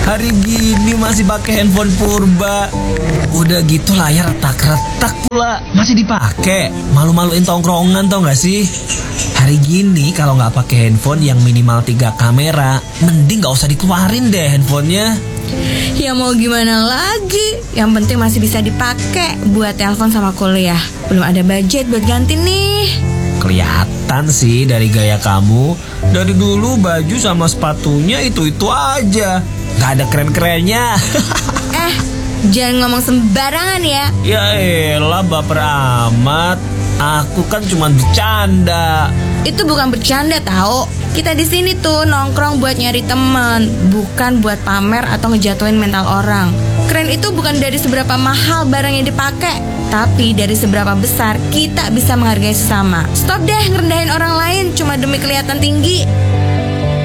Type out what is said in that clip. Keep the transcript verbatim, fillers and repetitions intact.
Hari gini masih pakai handphone purba. Udah gitu layar retak-retak pula masih dipakai. Malu-maluin tongkrongan tau gak sih? Hari gini kalau nggak pakai handphone yang minimal tiga kamera, mending nggak usah dikeluarin deh handphonenya. Ya mau gimana lagi? Yang penting masih bisa dipakai buat telepon sama kuliah. Belum ada budget buat ganti nih. Kelihatan sih dari gaya kamu. Dari dulu baju sama sepatunya itu-itu aja, nggak ada keren-kerennya. Eh, jangan ngomong sembarangan ya. Ya elah, baper amat. Aku kan cuma bercanda. Itu bukan bercanda tahu. Kita di sini tuh nongkrong buat nyari teman, bukan buat pamer atau ngejatuhin mental orang. Keren itu bukan dari seberapa mahal barang yang dipakai, tapi dari seberapa besar kita bisa menghargai sesama. Stop deh ngerendahin orang lain cuma demi kelihatan tinggi.